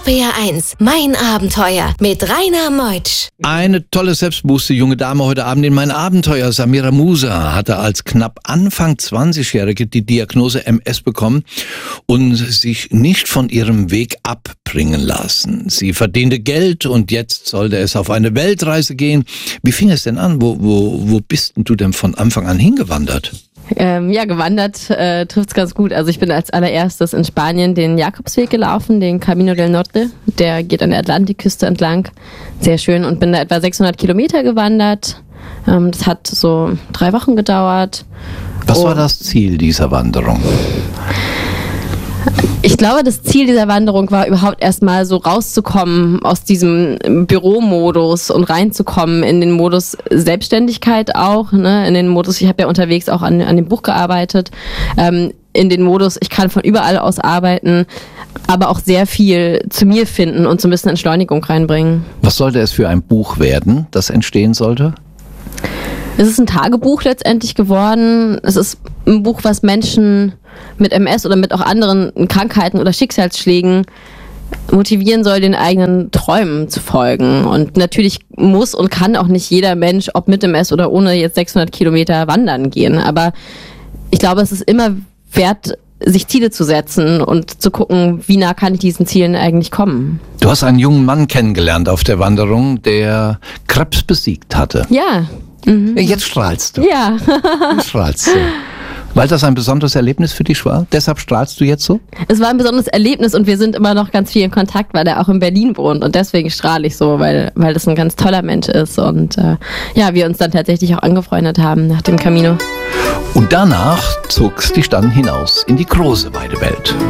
RPR 1, mein Abenteuer mit Rainer Meutsch. Eine tolle selbstbewusste junge Dame heute Abend in mein Abenteuer. Samira Musa hatte als knapp Anfang 20-Jährige die Diagnose MS bekommen und sich nicht von ihrem Weg abbringen lassen. Sie verdiente Geld und jetzt sollte es auf eine Weltreise gehen. Wie fing es denn an? Wo bist du denn von Anfang an hingewandert? Gewandert trifft's ganz gut. Also ich bin als allererstes in Spanien den Jakobsweg gelaufen, den Camino del Norte. Der geht an der Atlantikküste entlang. Sehr schön. Und bin da etwa 600 Kilometer gewandert. Das hat so 3 Wochen gedauert. Was war das Ziel dieser Wanderung? Ich glaube, das Ziel dieser Wanderung war überhaupt erstmal so rauszukommen aus diesem Büromodus und reinzukommen in den Modus Selbstständigkeit auch, ne? In den Modus, ich habe ja unterwegs auch an dem Buch gearbeitet, in den Modus, ich kann von überall aus arbeiten, aber auch sehr viel zu mir finden und so ein bisschen Entschleunigung reinbringen. Was sollte es für ein Buch werden, das entstehen sollte? Es ist ein Tagebuch letztendlich geworden. Es ist ein Buch, was Menschen mit MS oder mit auch anderen Krankheiten oder Schicksalsschlägen motivieren soll, den eigenen Träumen zu folgen. Und natürlich muss und kann auch nicht jeder Mensch, ob mit MS oder ohne, jetzt 600 Kilometer wandern gehen. Aber ich glaube, es ist immer wert, sich Ziele zu setzen und zu gucken, wie nah kann ich diesen Zielen eigentlich kommen. Du hast einen jungen Mann kennengelernt auf der Wanderung, der Krebs besiegt hatte. Ja. Jetzt strahlst du. Ja. Jetzt strahlst du. Weil das ein besonderes Erlebnis für dich war? Deshalb strahlst du jetzt so? Es war ein besonderes Erlebnis und wir sind immer noch ganz viel in Kontakt, weil er auch in Berlin wohnt und deswegen strahle ich so, weil das ein ganz toller Mensch ist und wir uns dann tatsächlich auch angefreundet haben nach dem Camino. Und danach zog's dich dann hinaus in die große, weite Welt.